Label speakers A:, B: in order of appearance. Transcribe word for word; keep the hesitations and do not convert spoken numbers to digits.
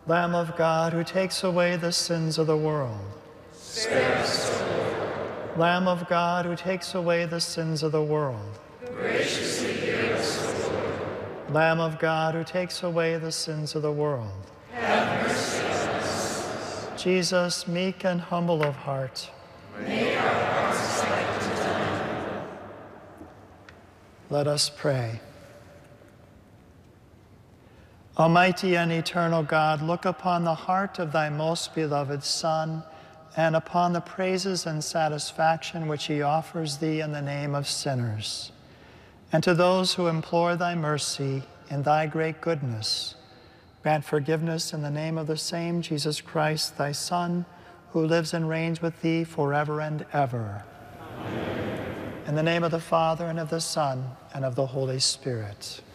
A: Lamb of God, who takes away the sins of the world.
B: Spare us, O Lord.
A: Lamb of God, who takes away the sins of the world.
B: Graciously hear us, O Lord.
A: Lamb of God, who takes away the sins of the world.
B: Have mercy on us.
A: Jesus, meek and humble of heart.
B: Make our hearts like to thine.
A: Let us pray. Almighty and eternal God, look upon the heart of thy most beloved Son, and upon the praises and satisfaction which he offers thee in the name of sinners. And to those who implore thy mercy in thy great goodness, grant forgiveness in the name of the same Jesus Christ, thy Son, who lives and reigns with thee forever and ever. Amen. In the name of the Father, and of the Son, and of the Holy Spirit.